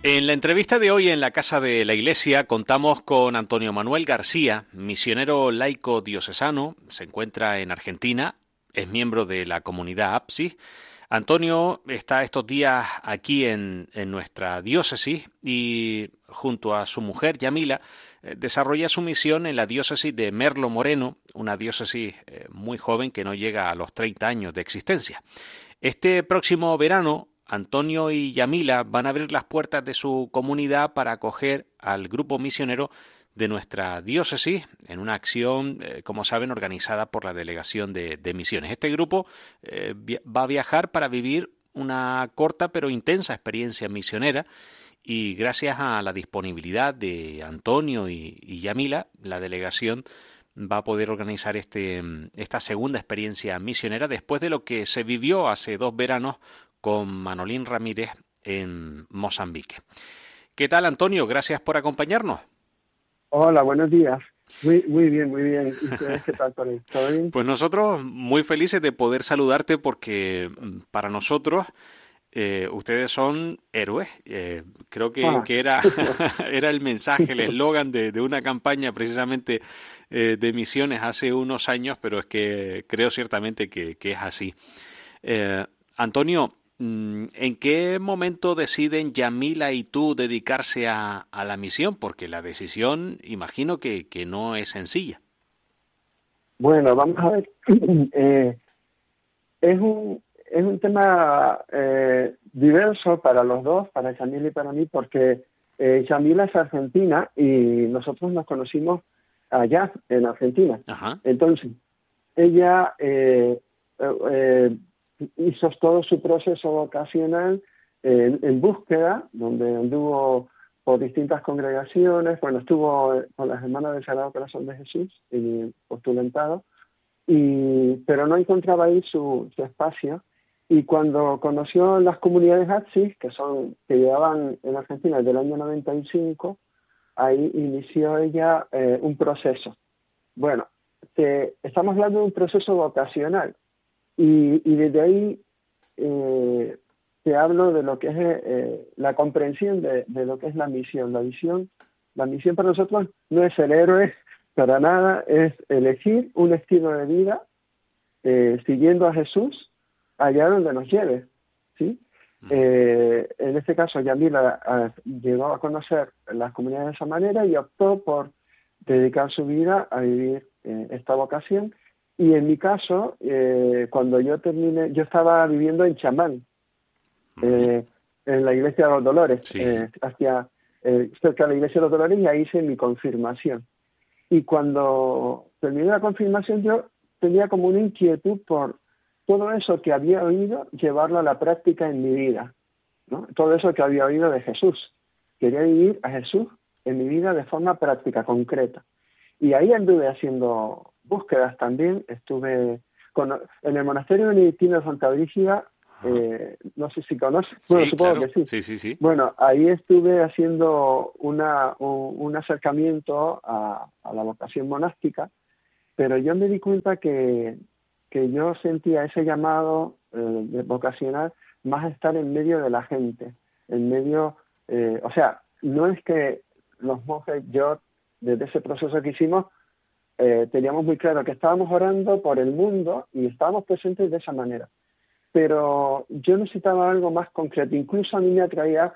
En la entrevista de hoy en la Casa de la Iglesia contamos con Antonio Manuel García, misionero laico diocesano, se encuentra en Argentina, es miembro de la comunidad APSIS. Antonio está estos días aquí en nuestra diócesis y junto a su mujer Yamila desarrolla su misión en la diócesis de Merlo Moreno, una diócesis muy joven que no llega a los 30 años de existencia. Este próximo verano Antonio y Yamila van a abrir las puertas de su comunidad para acoger al grupo misionero de nuestra diócesis en una acción, como saben, organizada por la Delegación de Misiones. Este grupo va a viajar para vivir una corta pero intensa experiencia misionera y gracias a la disponibilidad de Antonio y Yamila, la delegación va a poder organizar esta segunda experiencia misionera después de lo que se vivió hace 2 veranos con Manolín Ramírez en Mozambique. ¿Qué tal, Antonio? Gracias por acompañarnos. Hola, buenos días. Muy bien, muy bien. ¿Y ustedes qué tal, Tony? ¿Todo bien? Pues nosotros muy felices de poder saludarte porque para nosotros ustedes son héroes. Creo Ah, que era, era el mensaje, el eslogan de una campaña precisamente de misiones hace unos años, pero es que creo ciertamente que es así. Antonio, ¿en qué momento deciden Yamila y tú dedicarse a la misión? Porque la decisión, imagino que no es sencilla. bueno, vamos a ver. Eh, es un tema diverso para los dos, para Yamila y para mí, porque Yamila es argentina y nosotros nos conocimos allá, en Argentina. Ajá. Entonces, ella hizo todo su proceso vocacional en búsqueda, donde anduvo por distintas congregaciones, bueno, estuvo con las hermanas del Sagrado Corazón de Jesús, postulantado, pero no encontraba ahí su espacio, y cuando conoció las comunidades APSIS, que llevaban en Argentina desde el año 95, ahí inició ella un proceso. Bueno, estamos hablando de un proceso vocacional, y desde ahí te hablo de lo que es la comprensión de lo que es la misión. La misión para nosotros no es ser héroes para nada, es elegir un estilo de vida siguiendo a Jesús allá donde nos lleve, ¿sí? En este caso, Yamila llegó a conocer las comunidades de esa manera y optó por dedicar su vida a vivir esta vocación. Y en mi caso, cuando yo terminé, yo estaba viviendo en Chamán, en la iglesia de los Dolores, Sí. cerca de la iglesia de los Dolores, y ahí hice mi confirmación. Y cuando terminé la confirmación, yo tenía como una inquietud por todo eso que había oído, llevarlo a la práctica en mi vida, ¿no? Todo eso que había oído de Jesús. Quería vivir a Jesús en mi vida de forma práctica, concreta. Y ahí anduve haciendo búsquedas también. Estuve en el monasterio benedictino de Santa Brígida, Ajá. no sé si conoces, bueno, Sí, supongo que claro. sí. Sí, sí, sí. Bueno, ahí estuve haciendo un acercamiento a la vocación monástica, pero yo me di cuenta que yo sentía ese llamado vocacional más a estar en medio de la gente, en medio, o sea, no es que los monjes, yo, desde ese proceso que hicimos, teníamos muy claro que estábamos orando por el mundo y estábamos presentes de esa manera. Pero yo necesitaba algo más concreto. Incluso a mí me atraía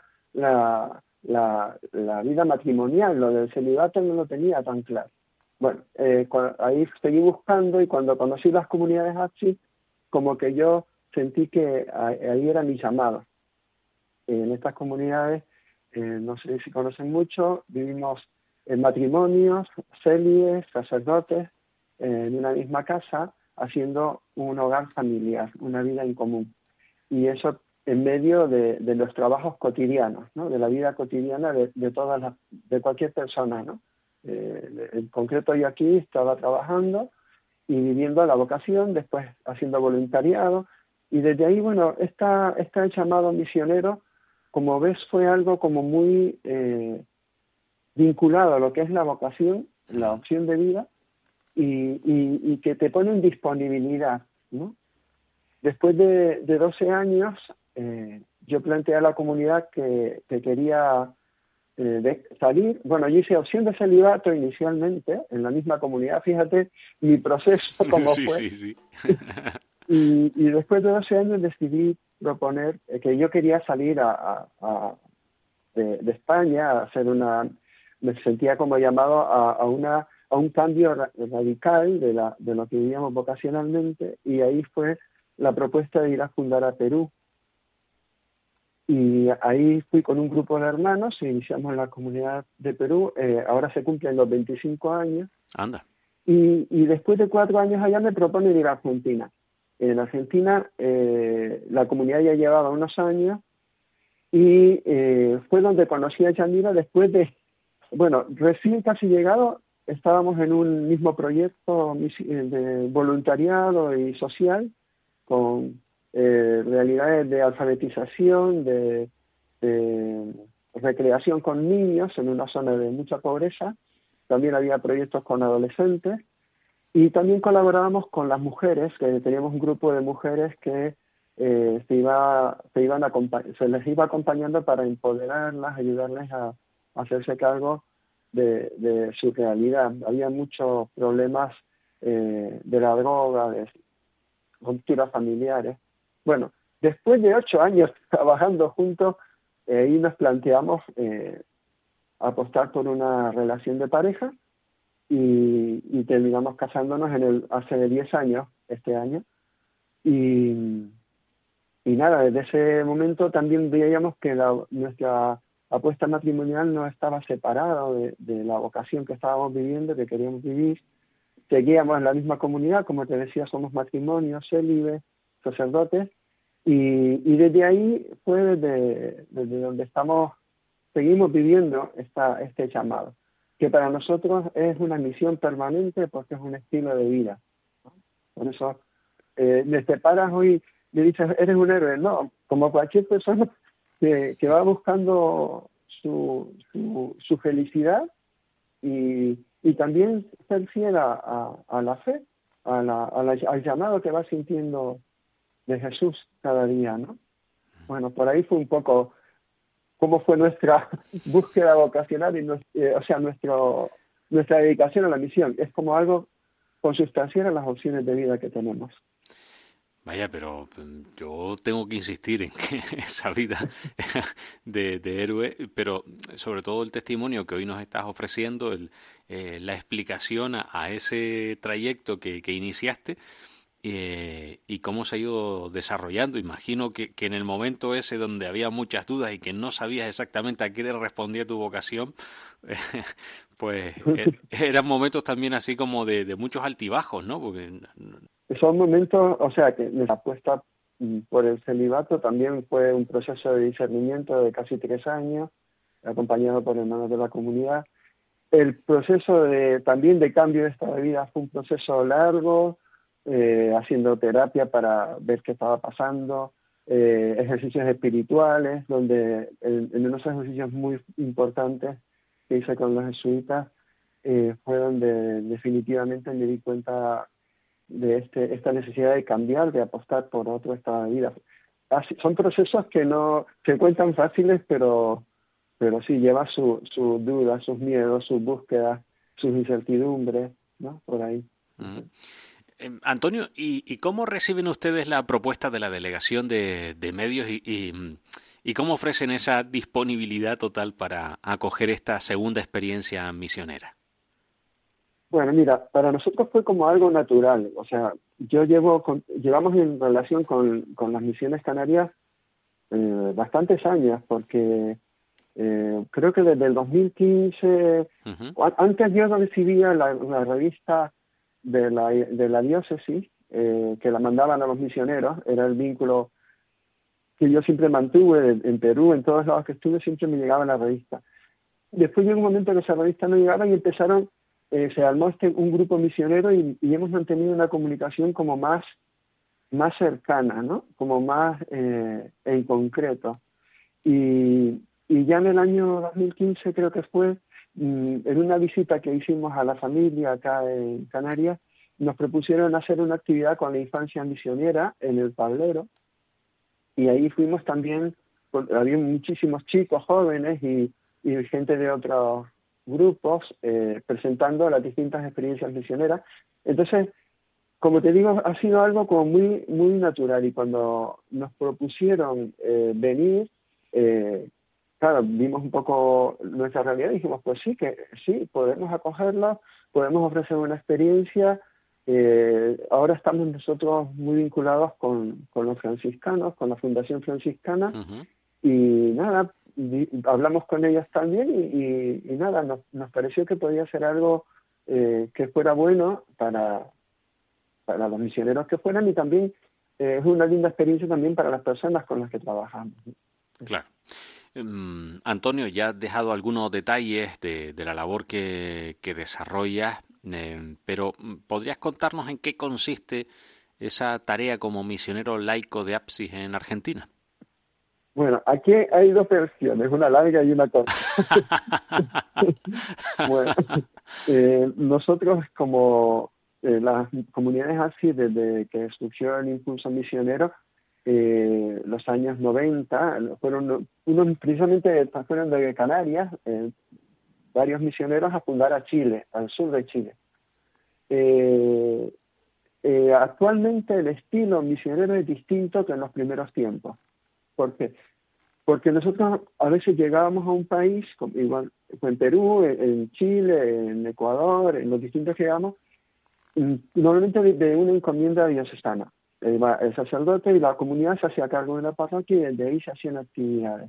la vida matrimonial, lo del celibato no lo tenía tan claro. Bueno, ahí seguí buscando, y cuando conocí las comunidades APSIS, como que yo sentí que ahí era mi llamado. En estas comunidades, no sé si conocen mucho, vivimos en matrimonios, célibes, sacerdotes, en una misma casa, haciendo un hogar familiar, una vida en común. Y eso en medio de los trabajos cotidianos, ¿no? De la vida cotidiana de cualquier persona, ¿no? En concreto, yo aquí estaba trabajando y viviendo la vocación, después haciendo voluntariado, y desde ahí, bueno, este llamado misionero, como ves, fue algo como muy vinculado a lo que es la vocación, la opción de vida, y que te pone en disponibilidad, ¿no? Después de 12 años, yo planteé a la comunidad que quería salir. Bueno, yo hice opción de celibato inicialmente en la misma comunidad, fíjate mi proceso como Sí, fue. sí, sí. Y después de 12 años decidí proponer que yo quería salir de España, a hacer me sentía como llamado a un cambio radical de lo que vivíamos vocacionalmente, y ahí fue la propuesta de ir a fundar a Perú. Y ahí fui con un grupo de hermanos e iniciamos la comunidad de Perú. Ahora se cumplen los 25 años. Anda. Y después de 4 años allá me proponen ir a Argentina. En Argentina la comunidad ya llevaba unos años y fue donde conocí a Yanira después bueno, recién casi llegado, estábamos en un mismo proyecto de voluntariado y social con realidades de alfabetización, de recreación con niños en una zona de mucha pobreza. También había proyectos con adolescentes y también colaborábamos con las mujeres, que teníamos un grupo de mujeres que se les iba acompañando para empoderarlas, ayudarles a hacerse cargo de su realidad. Había muchos problemas de la droga, de rupturas familiares. Bueno, después de 8 años trabajando juntos, ahí nos planteamos apostar por una relación de pareja y terminamos casándonos hace 10 años, este año. Y nada, desde ese momento también veíamos que nuestra apuesta matrimonial no estaba separada de la vocación que estábamos viviendo, que queríamos vivir. Seguíamos en la misma comunidad, como te decía, somos matrimonios, célibes, sacerdotes, y desde ahí fue desde donde seguimos viviendo este llamado, que para nosotros es una misión permanente porque es un estilo de vida, ¿no? Por eso te paras hoy y dices, eres un héroe. No, como cualquier persona que va buscando su felicidad y también ser fiel a la fe, al llamado que va sintiendo de Jesús cada día, ¿no? Bueno, por ahí fue un poco cómo fue nuestra búsqueda vocacional y nuestra dedicación a la misión. Es como algo consustancial a las opciones de vida que tenemos. Vaya, pero yo tengo que insistir en que esa vida de héroe, pero sobre todo el testimonio que hoy nos estás ofreciendo, la explicación a ese trayecto que iniciaste y cómo se ha ido desarrollando. Imagino que en el momento ese donde había muchas dudas y que no sabías exactamente a qué te respondía tu vocación, pues eran momentos también así como de muchos altibajos, ¿no? Porque Son momentos, o sea, que nuestra apuesta por el celibato también fue un proceso de discernimiento de casi 3 años, acompañado por hermanos de la comunidad. El proceso también de cambio de estado de vida fue un proceso largo, haciendo terapia para ver qué estaba pasando, ejercicios espirituales, donde en unos ejercicios muy importantes que hice con los jesuitas, fue donde definitivamente me di cuenta de esta necesidad de cambiar, de apostar por otro estado de vida. Son procesos que no se cuentan fáciles, pero sí lleva sus dudas, sus miedos, sus búsquedas, sus incertidumbres, ¿no? Por ahí. Uh-huh. Antonio, ¿y cómo reciben ustedes la propuesta de la delegación de medios y cómo ofrecen esa disponibilidad total para acoger esta segunda experiencia misionera? Bueno, mira, para nosotros fue como algo natural. O sea, llevamos en relación con las misiones canarias bastantes años, porque creo que desde el 2015, antes yo recibía la revista de la diócesis, que la mandaban a los misioneros, era el vínculo que yo siempre mantuve en Perú, en todos lados que estuve, siempre me llegaba la revista. Después llegó un momento que esa revista no llegaba y se armó un grupo misionero y hemos mantenido una comunicación como más cercana, ¿no? Como más en concreto. Y ya en el año 2015 creo que fue, en una visita que hicimos a la familia acá en Canarias, nos propusieron hacer una actividad con la infancia misionera en el Tablero, y ahí fuimos también había muchísimos chicos jóvenes y gente de otros grupos presentando las distintas experiencias misioneras. Entonces, como te digo, ha sido algo como muy, muy natural, y cuando nos propusieron venir, claro, vimos un poco nuestra realidad y dijimos, pues sí, que sí, podemos acogerlos, podemos ofrecer una experiencia. Ahora estamos nosotros muy vinculados con los franciscanos, con la Fundación Franciscana, Uh-huh. y nada, hablamos con ellos también y nada, nos pareció que podía ser algo que fuera bueno para los misioneros que fueran, y también es una linda experiencia también para las personas con las que trabajamos. Claro. Antonio, ya has dejado algunos detalles de la labor que desarrollas, pero ¿podrías contarnos en qué consiste esa tarea como misionero laico de Apsis en Argentina? Bueno, aquí hay dos versiones, una larga y una corta. Bueno, nosotros como las comunidades así, desde que surgió el impulso misionero, los años 90, fueron unos precisamente fueron de Canarias, varios misioneros a fundar a Chile, al sur de Chile. Actualmente el estilo misionero es distinto que en los primeros tiempos. ¿Por qué? Porque nosotros a veces llegábamos a un país, igual en Perú, en Chile, en Ecuador, en los distintos que llegamos, normalmente de una encomienda diocesana. El sacerdote y la comunidad se hacía cargo de la parroquia, y desde ahí se hacían actividades.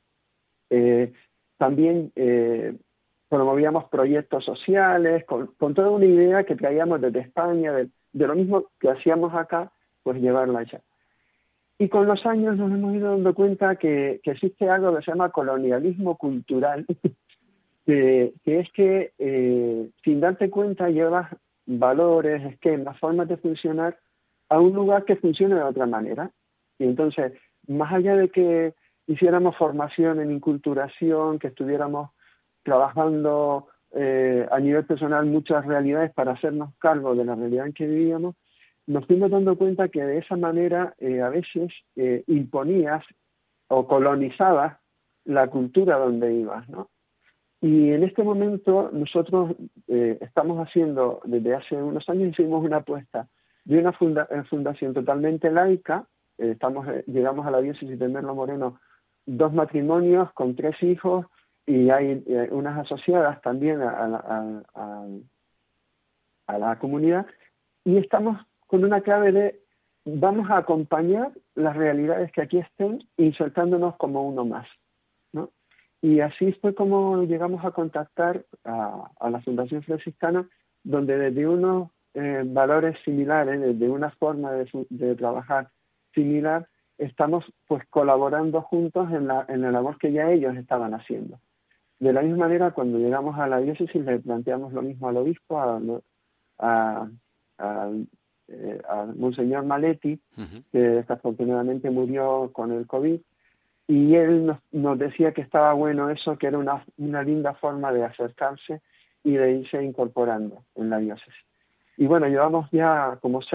También promovíamos proyectos sociales, con toda una idea que traíamos desde España, de lo mismo que hacíamos acá, pues llevarla allá. Y con los años nos hemos ido dando cuenta que existe algo que se llama colonialismo cultural, que es que sin darte cuenta llevas valores, esquemas, formas de funcionar a un lugar que funcione de otra manera. Y entonces, más allá de que hiciéramos formación en inculturación, que estuviéramos trabajando a nivel personal muchas realidades para hacernos cargo de la realidad en que vivíamos, nos fuimos dando cuenta que de esa manera a veces imponías o colonizabas la cultura donde ibas, ¿no? Y en este momento nosotros estamos haciendo, desde hace unos años hicimos una apuesta de una fundación totalmente laica. Llegamos a la diócesis de Merlo Moreno, 2 matrimonios con 3 hijos, y hay unas asociadas también a la comunidad, y estamos con una clave de vamos a acompañar las realidades que aquí estén, insertándonos como uno más, ¿no? Y así fue como llegamos a contactar a la Fundación Franciscana, donde desde unos valores similares, desde una forma de trabajar similar, estamos pues colaborando juntos en la labor que ya ellos estaban haciendo. De la misma manera, cuando llegamos a la diócesis le planteamos lo mismo al obispo, a Monseñor Maletti, Uh-huh. que desafortunadamente murió con el COVID, y él nos decía que estaba bueno eso, que era una linda forma de acercarse y de irse incorporando en la diócesis. Y bueno, llevamos ya como